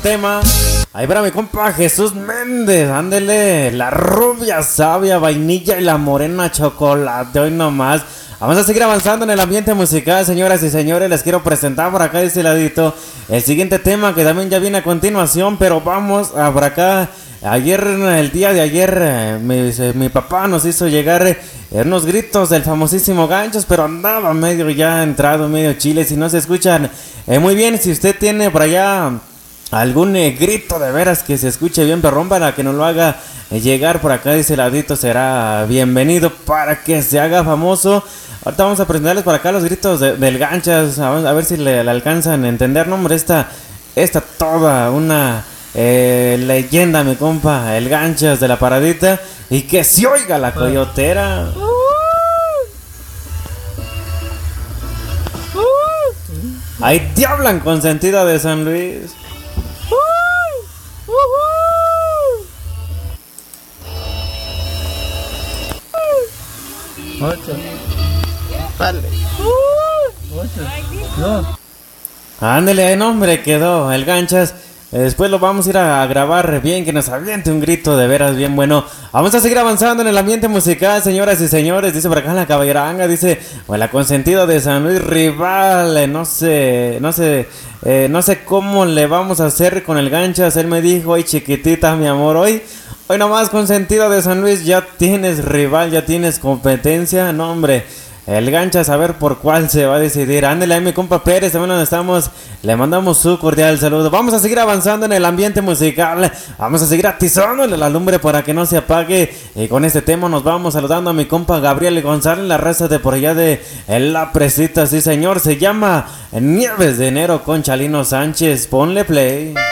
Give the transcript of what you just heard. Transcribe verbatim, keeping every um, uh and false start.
tema. Ahí para mi compa Jesús Méndez, ándele, la rubia sabia, vainilla y la morena chocolate, hoy nomás. Vamos a seguir avanzando en el ambiente musical, señoras y señores. Les quiero presentar por acá de este ladito el siguiente tema que también ya viene a continuación, pero vamos a por acá. Ayer, el día de ayer, eh, mi, mi papá nos hizo llegar eh, unos gritos del famosísimo Ganchos, pero andaba medio ya entrado, medio chile, si no se escuchan eh, muy bien. Si usted tiene por allá algún eh, grito de veras que se escuche bien perrón, para que nos lo haga eh, llegar por acá de ese ladito, será bienvenido para que se haga famoso. Ahorita vamos a presentarles por acá los gritos de, del Ganchas, a, a ver si le, le alcanzan a entender. No, hombre, esta, esta toda una eh, leyenda, mi compa, el Ganchas de la paradita. Y que se oiga la coyotera. Ahí te hablan, consentida de San Luis. Ocho. Vale. Ocho. No. Ándele, no, hombre, quedó el Ganchas. Después lo vamos a ir a grabar bien, que nos aviente un grito de veras bien bueno. Vamos a seguir avanzando en el ambiente musical, señoras y señores. Dice por acá la caballeranga, dice, o la consentida de San Luis Rival. No sé, no sé, eh, no sé cómo le vamos a hacer con el Ganchas. Él me dijo, ay chiquitita, mi amor, hoy, hoy nomás consentida de San Luis, ya tienes rival, ya tienes competencia. No, hombre. El Ganchas, a ver por cuál se va a decidir. Ándale, ahí mi compa Pérez, también donde estamos. Le mandamos su cordial saludo. Vamos a seguir avanzando en el ambiente musical. Vamos a seguir atizándole la lumbre para que no se apague. Y con este tema nos vamos saludando a mi compa Gabriel González, la raza de por allá de La Presita. Sí, señor, se llama Nieves de Enero con Chalino Sánchez. Ponle play.